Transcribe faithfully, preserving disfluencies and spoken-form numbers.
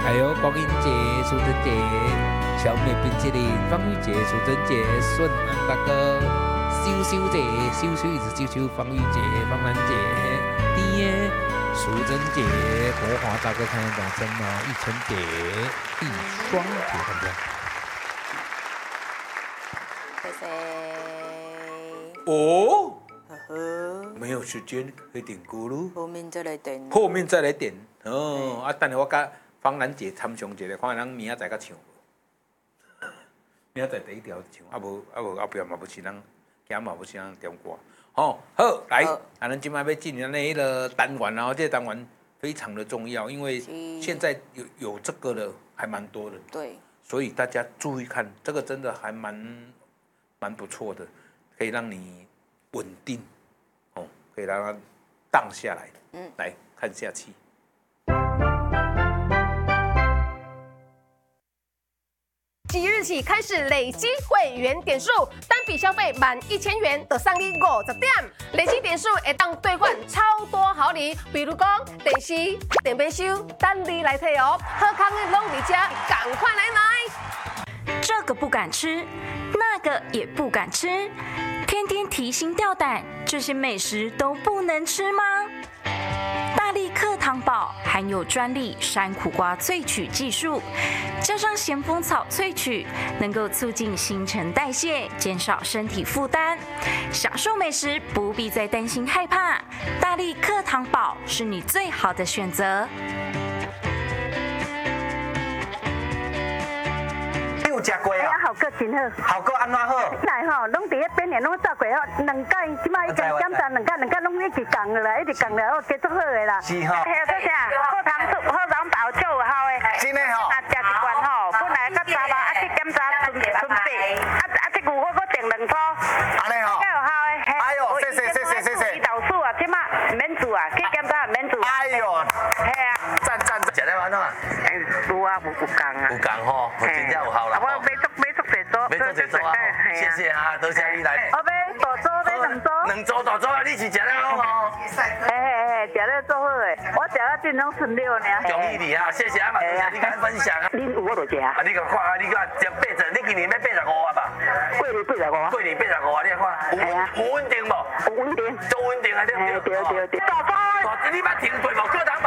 还有光阴节、淑珍节、小美冰淇淋、方玉节、淑珍节、顺安大哥、修修节、修修一直修修、方玉节、方兰节、爹、淑珍节、国华大哥看一掌声哦，一春节、一双节，看不看？ 谢谢。 哦， 呵呵， 没有时间可以点歌喽， 后面再来点。 后面再来点哦。啊，等下我甲方兰姐参详一下，看咱明仔载甲唱。明仔载第一条唱，啊无啊无后壁嘛不是咱，今嘛不是咱点歌。哦，好，来，啊，咱今麦要进咱的迄个单元啊，这个单元非常的重要，因为现在有有这个的还蛮多的。 对。 所以大家注意看，这个真的还蛮蛮不错的，可以让你稳定，哦，可以让它荡下来。嗯，来看下期。 即日起开始累积会员点数，单笔消费满一千元就送你五十点，累积点数会当兑换超多好礼，比如讲电视、电冰箱，等你来摕哦。好康的拢伫这，赶快来买！ 这个不敢吃，那个也不敢吃，天天提心吊胆，这些美食都不能吃吗？大力克糖宝含有专利山苦瓜萃取技术，加上咸丰草萃取，能够促进新陈代谢，减少身体负担，享受美食不必再担心害怕。大力克糖宝是你最好的选择。 有食过啊？ 效果真好。 效果安怎好？ 来吼，拢伫迄边年拢照过哦，两届即摆已经检查两届，两届拢一直降落来，一直降落来，哦，加足好的啦。 是吼。 还有做啥？好糖醋、好糖包，超有效的。 真的吼。 啊，食一罐吼，本来较查吧，啊去检查剩剩八，啊啊这牛我搁订两箍。 安尼吼。 较有效的。 哎呦，谢谢谢谢谢谢。 胰岛素啊，即摆免做啊，去检查免做。 哎呦。 系啊。 赞赞赞，食得安怎？ 有啊，有有降啊。 有降吼，真正有效啦。 我买足买足济组。 买足济组啊！谢谢啊，多谢你来。 我买大组，买两组。 两组大组啊，你是食得好吼。 嘿嘿嘿，食得足好诶，我食到真拢顺溜呢。 恭喜你啊！谢谢啊，嘛多谢你甲分享啊。 恁有我就食。啊， 你甲看啊，你甲食八十，你今年要八十五啊吧？ 过年八十五啊。 过年八十五啊，你看有有稳定无？ 有稳定。 足稳定啊，对不对？ 对对对。大组。 你捌停过无？课堂